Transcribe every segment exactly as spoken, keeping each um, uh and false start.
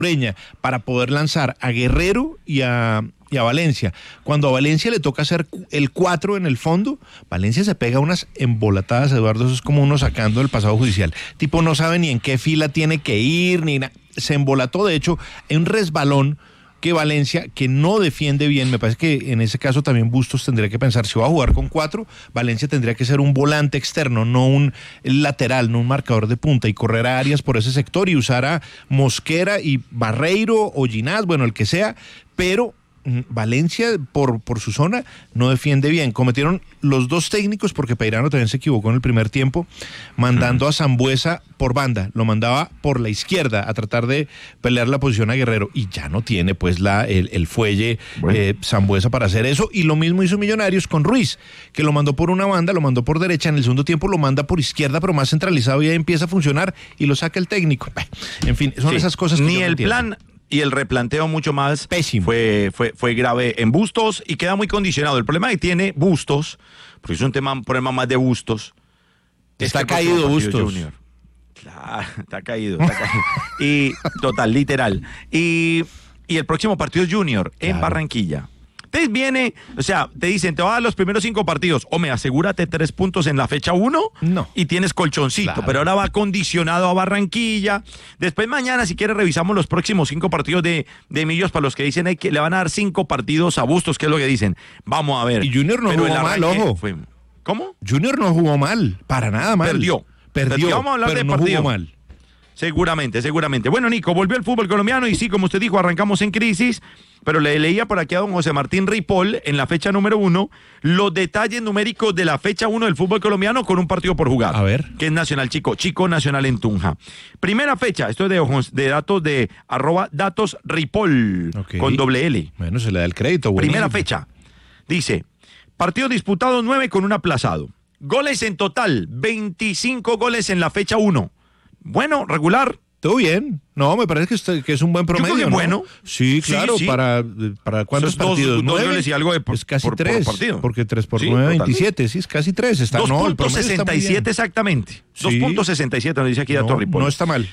Breña para poder lanzar a Guerrero y a, y a Valencia. Cuando a Valencia le toca hacer el cuatro en el fondo, Valencia se pega unas embolatadas, Eduardo, eso es como uno sacando del pasado judicial. Tipo no sabe ni en qué fila tiene que ir, ni nada. Se embolató, de hecho, en un resbalón que Valencia, que no defiende bien, me parece que en ese caso también Bustos tendría que pensar, si va a jugar con cuatro, Valencia tendría que ser un volante externo, no un lateral, no un marcador de punta, y correr a áreas por ese sector y usar a Mosquera y Barreiro o Ginás, bueno, el que sea, pero Valencia, por, por su zona, no defiende bien. Cometieron los dos técnicos, porque Peirano también se equivocó en el primer tiempo, mandando a Sambuesa por banda, lo mandaba por la izquierda a tratar de pelear la posición a Guerrero, y ya no tiene pues la el, el fuelle bueno. eh, Sambuesa para hacer eso, y lo mismo hizo Millonarios con Ruiz, que lo mandó por una banda, lo mandó por derecha, en el segundo tiempo lo manda por izquierda, pero más centralizado, y ahí empieza a funcionar, y lo saca el técnico. En fin, son sí. esas cosas que Ni yo el no plan... Y el replanteo mucho más pésimo. Fue, fue, fue grave en Bustos y queda muy condicionado. El problema que tiene Bustos, porque es un tema, un problema más de Bustos. Está caído Bustos. Junior. Claro, está caído, está caído. Y total, literal. Y, y el próximo partido es Junior en claro. Barranquilla. Entonces viene, o sea, te dicen, te vas a dar los primeros cinco partidos. Hombre, asegúrate tres puntos en la fecha uno no. y tienes colchoncito. Claro. Pero ahora va condicionado a Barranquilla. Después mañana, si quieres, revisamos los próximos cinco partidos de, de Millos para los que dicen hey, que le van a dar cinco partidos a Bustos, que es lo que dicen. Vamos a ver. Y Junior no pero jugó mal, ojo. Fue... ¿Cómo? Junior no jugó mal, para nada mal. Perdió. Perdió, Perdió. Vamos a hablar pero de no partido. jugó mal. Seguramente, seguramente. Bueno, Nico, volvió el fútbol colombiano y sí, como usted dijo, arrancamos en crisis, pero le leía por aquí a don José Martín Ripoll en la fecha número uno los detalles numéricos de la fecha uno del fútbol colombiano con un partido por jugar. A ver. Que es Nacional Chico, Chico Nacional en Tunja. Primera fecha, esto es de, de datos de arroba datos Ripoll, okay. Con doble L. Bueno, se le da el crédito. Buenísimo. Primera fecha, dice, partidos disputados nueve con un aplazado. Goles en total, veinticinco goles en la fecha uno. Bueno, regular. Todo bien. No, me parece que es, que es un buen promedio. Yo creo que ¿no? Bueno. Sí, claro. Sí, sí. ¿Para, para cuántos dos, partidos? Dos goles y algo de por, es casi por, tres. por partido. Porque tres por sí, nueve, total. veintisiete. Sí, es casi tres. Está, dos no, punto sesenta y siete exactamente. Sí. dos punto sesenta y siete nos dice aquí Dato no, Ripoll. No está mal.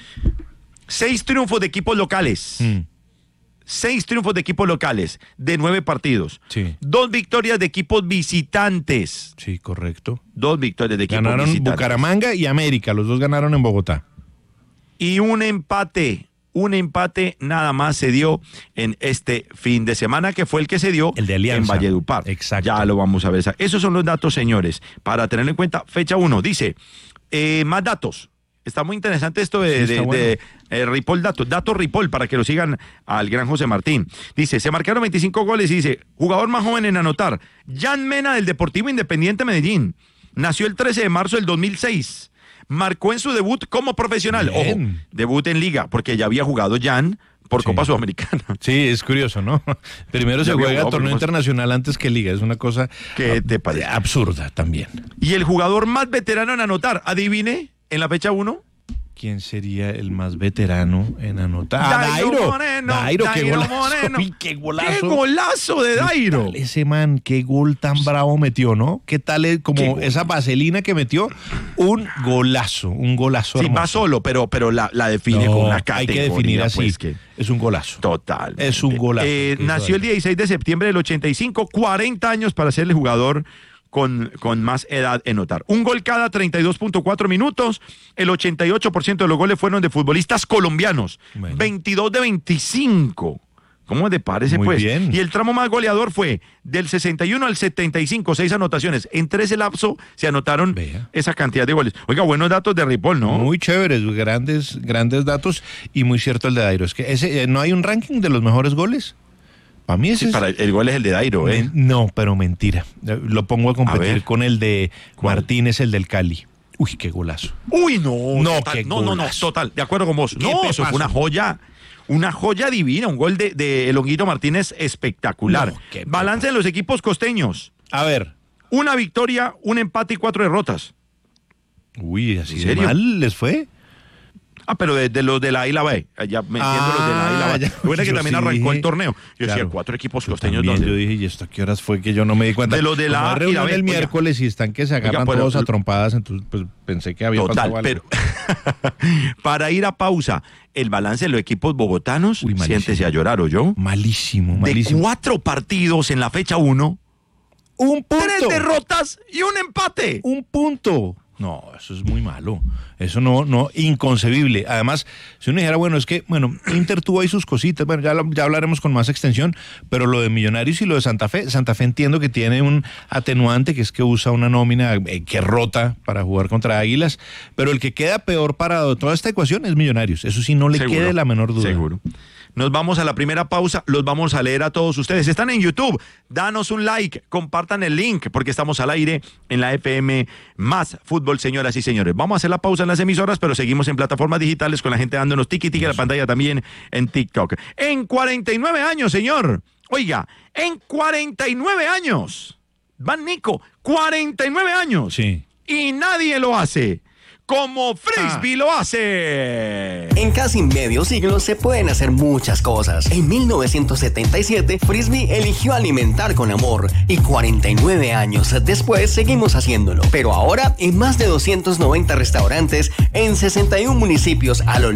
Seis triunfos de equipos locales. Mm. Seis triunfos de equipos locales de nueve partidos. Sí. Dos victorias de equipos visitantes. Sí, correcto. Dos victorias de equipos ganaron visitantes. Ganaron Bucaramanga y América. Los dos ganaron en Bogotá. Y un empate. Un empate nada más se dio en este fin de semana, que fue el que se dio el de Alianza. En Valledupar. Exacto. Ya lo vamos a ver. Esos son los datos, señores, para tener en cuenta. Fecha uno, dice, eh, más datos. Está muy interesante esto de, sí, de, bueno. de eh, Ripoll Datos. Datos Ripoll, para que lo sigan al gran José Martín. Dice, se marcaron veinticinco goles y dice, jugador más joven en anotar, Jan Mena del Deportivo Independiente Medellín. Nació el trece de marzo del dos mil seis. Marcó en su debut como profesional. Bien. Ojo, debut en liga, porque ya había jugado Jan por sí. Copa Sudamericana. Sí, es curioso, ¿no? Primero se juega jugado, torneo internacional antes que liga. Es una cosa ¿Qué te parece? Absurda también. Y el jugador más veterano en anotar, adivine, en la fecha uno. ¿Quién sería el más veterano en anotar? ¡Ah, Dairo! Moreno, Dairo, qué Dairo golazo. Moreno. Uy, qué golazo. ¡Qué golazo de Dairo! ¿Qué tal ese man? Qué gol tan bravo metió, ¿no? ¿Qué tal es, como esa vaselina que metió? Un golazo, un golazo Sí, hermoso. va solo, pero, pero la, la define no, con una categoría. Hay que definir así. Pues, que... Es un golazo. Total. Es un golazo. Eh, nació el dieciséis de septiembre del ochenta y cinco, cuarenta años para ser el jugador Con, con más edad en notar. Un gol cada treinta y dos punto cuatro minutos. El ochenta y ocho por ciento de los goles fueron de futbolistas colombianos. Bueno. veintidós de veinticinco. ¿Cómo te parece, Muy pues? bien. Y el tramo más goleador fue del sesenta y uno al setenta y cinco, seis anotaciones. Entre ese lapso se anotaron Vea. esa cantidad de goles. Oiga, buenos datos de Ripoll, ¿no? Muy chéveres, grandes, grandes datos. Y muy cierto el de Dairo. Es que ese, ¿no hay un ranking de los mejores goles? Para mí ese sí, es... para el gol es el de Dairo, ¿eh? No, pero mentira. Lo pongo a competir a con el de Martínez, el del Cali. Uy, qué golazo. Uy, no. No, total, qué no, no, no, total. De acuerdo con vos. No, eso fue una joya. Una joya divina. Un gol de, de Elonguito Martínez espectacular. No, balance en los equipos costeños. A ver. Una victoria, un empate y cuatro derrotas. Uy, ¿así de mal les fue? Ah, pero de, de los de la Isla B, ya me entiendo Ah, los de la Isla B. ya. Recuerda que Yo también sí arrancó dije, el torneo. Yo decía, claro. cuatro equipos Yo costeños. también, donde- yo dije, ¿y esto a qué horas fue que yo no me di cuenta? De los de la Como hay A y la reunión B, el oiga. miércoles y están que se agarran pero- todos a trompadas, entonces pues pensé que había Total, pasado algo. pero para ir a pausa, el balance de los equipos bogotanos, Uy, malísimo. siéntese a llorar, ¿o yo? Malísimo, De malísimo. cuatro partidos en la fecha uno, Un punto. tres derrotas y un empate. Un punto. No, eso es muy malo. Eso no, no, inconcebible. Además, si uno dijera, bueno, es que, bueno, Inter tuvo ahí sus cositas, bueno, ya, lo- ya hablaremos con más extensión, pero lo de Millonarios y lo de Santa Fe, Santa Fe entiendo que tiene un atenuante, que es que usa una nómina eh, que rota para jugar contra Águilas, pero el que queda peor para toda esta ecuación es Millonarios. Eso sí, no le Seguro, quede la menor duda. Seguro. Nos vamos a la primera pausa, los vamos a leer a todos ustedes. Están en YouTube, danos un like, compartan el link, porque estamos al aire en la F M Más Fútbol, señoras y señores. Vamos a hacer la pausa en las emisoras, pero seguimos en plataformas digitales con la gente dándonos tiki tiki a la pantalla también en TikTok. En cuarenta y nueve años, señor. Oiga, en cuarenta y nueve años. Van Nico, cuarenta y nueve años. Sí. Y nadie lo hace como Frisbee lo hace. En casi medio siglo se pueden hacer muchas cosas. En mil novecientos setenta y siete, Frisbee eligió alimentar con amor y cuarenta y nueve años después seguimos haciéndolo. Pero ahora en más de doscientos noventa restaurantes en sesenta y un municipios a lo